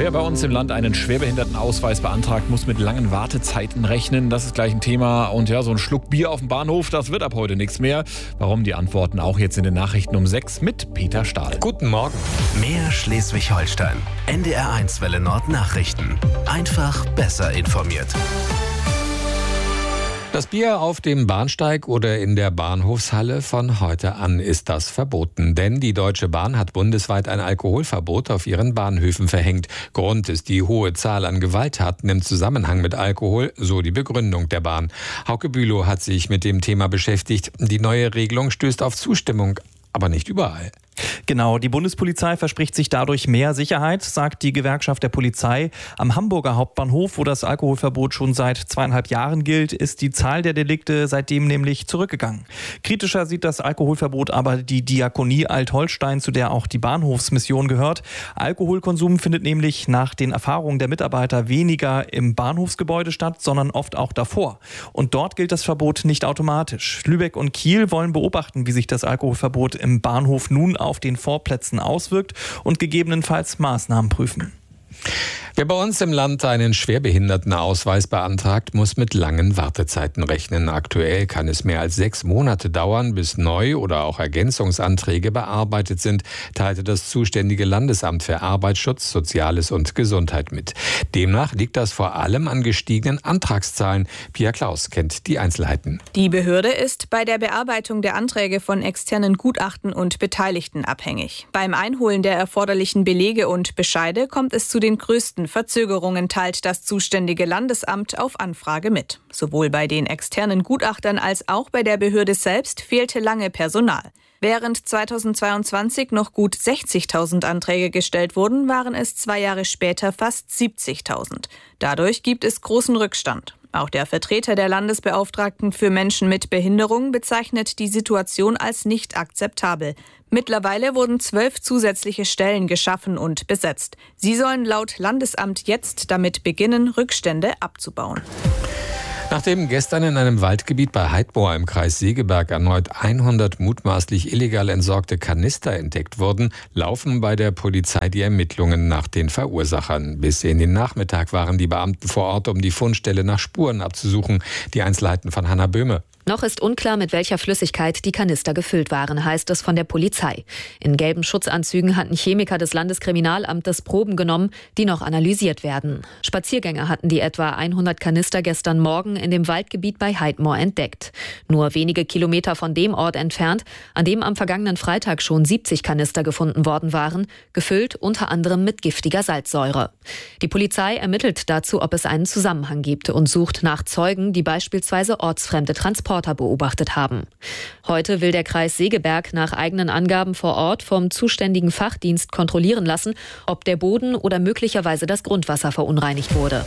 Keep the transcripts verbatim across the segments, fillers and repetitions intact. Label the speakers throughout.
Speaker 1: Wer bei uns im Land einen Schwerbehindertenausweis beantragt, muss mit langen Wartezeiten rechnen. Das ist gleich ein Thema. Und ja, so ein Schluck Bier auf dem Bahnhof, das wird ab heute nichts mehr. Warum? Die Antworten auch jetzt in den Nachrichten um sechs mit Peter Stahl.
Speaker 2: Guten Morgen.
Speaker 3: Mehr Schleswig-Holstein. N D R eins Welle Nord Nachrichten. Einfach besser informiert.
Speaker 2: Das Bier auf dem Bahnsteig oder in der Bahnhofshalle, von heute an ist das verboten. Denn die Deutsche Bahn hat bundesweit ein Alkoholverbot auf ihren Bahnhöfen verhängt. Grund ist die hohe Zahl an Gewalttaten im Zusammenhang mit Alkohol, so die Begründung der Bahn. Hauke Bülow hat sich mit dem Thema beschäftigt. Die neue Regelung stößt auf Zustimmung, aber nicht überall.
Speaker 4: Genau, die Bundespolizei verspricht sich dadurch mehr Sicherheit, sagt die Gewerkschaft der Polizei. Am Hamburger Hauptbahnhof, wo das Alkoholverbot schon seit zweieinhalb Jahren gilt, ist die Zahl der Delikte seitdem nämlich zurückgegangen. Kritischer sieht das Alkoholverbot aber die Diakonie Alt-Holstein, zu der auch die Bahnhofsmission gehört. Alkoholkonsum findet nämlich nach den Erfahrungen der Mitarbeiter weniger im Bahnhofsgebäude statt, sondern oft auch davor. Und dort gilt das Verbot nicht automatisch. Lübeck und Kiel wollen beobachten, wie sich das Alkoholverbot im Bahnhof nun auf den Vorplätzen auswirkt und gegebenenfalls Maßnahmen prüfen.
Speaker 2: Wer bei uns im Land einen Schwerbehindertenausweis beantragt, muss mit langen Wartezeiten rechnen. Aktuell kann es mehr als sechs Monate dauern, bis Neu- oder auch Ergänzungsanträge bearbeitet sind, teilte das zuständige Landesamt für Arbeitsschutz, Soziales und Gesundheit mit. Demnach liegt das vor allem an gestiegenen Antragszahlen. Pia Klaus kennt die Einzelheiten.
Speaker 5: Die Behörde ist bei der Bearbeitung der Anträge von externen Gutachten und Beteiligten abhängig. Beim Einholen der erforderlichen Belege und Bescheide kommt es zu den größten Verzögerungen, teilt das zuständige Landesamt auf Anfrage mit. Sowohl bei den externen Gutachtern als auch bei der Behörde selbst fehlte lange Personal. Während zweitausendzweiundzwanzig noch gut sechzigtausend Anträge gestellt wurden, waren es zwei Jahre später fast siebzigtausend. Dadurch gibt es großen Rückstand. Auch der Vertreter der Landesbeauftragten für Menschen mit Behinderung bezeichnet die Situation als nicht akzeptabel. Mittlerweile wurden zwölf zusätzliche Stellen geschaffen und besetzt. Sie sollen laut Landesamt jetzt damit beginnen, Rückstände abzubauen.
Speaker 2: Nachdem gestern in einem Waldgebiet bei Heidmoor im Kreis Segeberg erneut hundert mutmaßlich illegal entsorgte Kanister entdeckt wurden, laufen bei der Polizei die Ermittlungen nach den Verursachern. Bis in den Nachmittag waren die Beamten vor Ort, um die Fundstelle nach Spuren abzusuchen. Die Einzelheiten von Hanna Böhme.
Speaker 6: Noch ist unklar, mit welcher Flüssigkeit die Kanister gefüllt waren, heißt es von der Polizei. In gelben Schutzanzügen hatten Chemiker des Landeskriminalamtes Proben genommen, die noch analysiert werden. Spaziergänger hatten die etwa hundert Kanister gestern Morgen in dem Waldgebiet bei Heidmoor entdeckt. Nur wenige Kilometer von dem Ort entfernt, an dem am vergangenen Freitag schon siebzig Kanister gefunden worden waren, gefüllt unter anderem mit giftiger Salzsäure. Die Polizei ermittelt dazu, ob es einen Zusammenhang gibt und sucht nach Zeugen, die beispielsweise ortsfremde Transporter beobachtet haben. Heute will der Kreis Segeberg nach eigenen Angaben vor Ort vom zuständigen Fachdienst kontrollieren lassen, ob der Boden oder möglicherweise das Grundwasser verunreinigt wurde.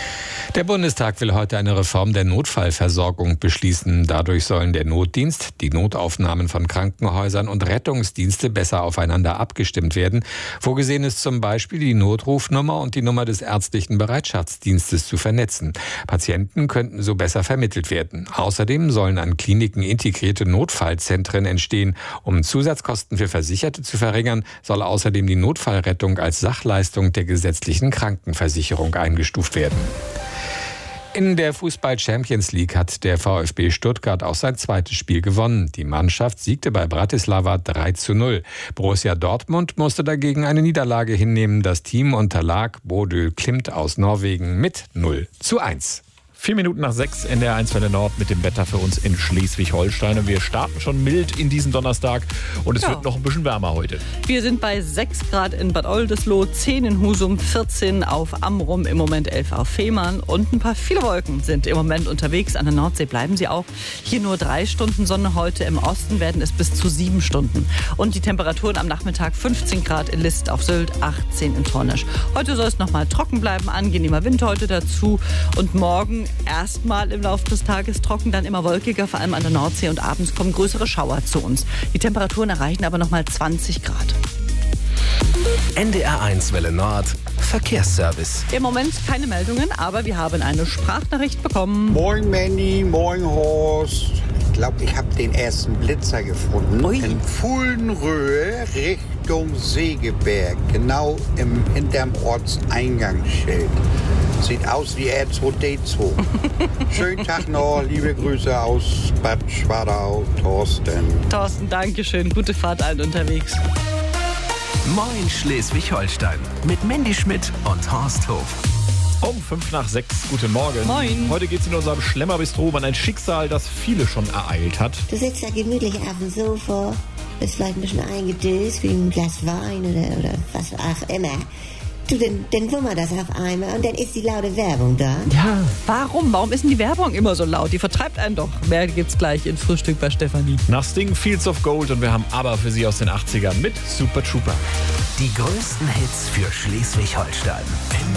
Speaker 2: Der Bundestag will heute eine Reform der Notfallversorgung beschließen. Dadurch sollen der Notdienst, die Notaufnahmen von Krankenhäusern und Rettungsdienste besser aufeinander abgestimmt werden. Vorgesehen ist zum Beispiel, die Notrufnummer und die Nummer des ärztlichen Bereitschaftsdienstes zu vernetzen. Patienten könnten so besser vermittelt werden. Außerdem sollen an Kliniken integrierte Notfallzentren entstehen. Um Zusatzkosten für Versicherte zu verringern, soll außerdem die Notfallrettung als Sachleistung der gesetzlichen Krankenversicherung eingestuft werden. In der Fußball-Champions League hat der VfB Stuttgart auch sein zweites Spiel gewonnen. Die Mannschaft siegte bei Bratislava drei zu null. Borussia Dortmund musste dagegen eine Niederlage hinnehmen. Das Team unterlag Bodø Glimt aus Norwegen mit null zu eins.
Speaker 1: Vier Minuten nach sechs, N D R eins Welle Nord mit dem Wetter für uns in Schleswig-Holstein. Und wir starten schon mild in diesen Donnerstag und es ja. wird noch ein bisschen wärmer heute.
Speaker 7: Wir sind bei sechs Grad in Bad Oldesloe, zehn in Husum, vierzehn auf Amrum, im Moment elf auf Fehmarn und ein paar viele Wolken sind im Moment unterwegs. An der Nordsee bleiben sie auch. Hier nur drei Stunden Sonne, heute im Osten werden es bis zu sieben Stunden. Und die Temperaturen am Nachmittag fünfzehn Grad in List auf Sylt, achtzehn in Tornisch. Heute soll es noch mal trocken bleiben, angenehmer Wind heute dazu und morgen erstmal im Laufe des Tages trocken, dann immer wolkiger, vor allem an der Nordsee und abends kommen größere Schauer zu uns. Die Temperaturen erreichen aber noch mal zwanzig Grad.
Speaker 3: N D R eins Welle Nord, Verkehrsservice.
Speaker 7: Im Moment keine Meldungen, aber wir haben eine Sprachnachricht bekommen.
Speaker 8: Moin Mandy, moin Horst. glaube, ich habe den ersten Blitzer gefunden.
Speaker 7: Ui.
Speaker 8: In Fuldenröhe Richtung Segeberg, genau im, hinterm Ortseingangsschild. Sieht aus wie R zwei D zwei. Schönen Tag noch, liebe Grüße aus Bad Schwadau, Thorsten.
Speaker 7: Thorsten, danke schön. Gute Fahrt allen unterwegs.
Speaker 3: Moin Schleswig-Holstein mit Mandy Schmidt und Horst Hof.
Speaker 1: Um fünf nach sechs, guten Morgen.
Speaker 7: Moin.
Speaker 1: Heute geht es in unserem Schlemmerbistro um ein Schicksal, das viele schon ereilt hat.
Speaker 9: Du sitzt da gemütlich auf dem Sofa, bist vielleicht ein bisschen eingedöst wie ein Glas Wein oder, oder was auch immer. Du, dann, dann wummert das auf einmal und dann ist die laute Werbung da.
Speaker 7: Ja, warum? Warum ist denn die Werbung immer so laut? Die vertreibt einen doch. Mehr gibt's gleich in Frühstück bei Stefanie.
Speaker 1: Nach Sting, Fields of Gold und wir haben ABBA für Sie aus den achtzigern mit Super Trooper.
Speaker 3: Die größten Hits für Schleswig-Holstein.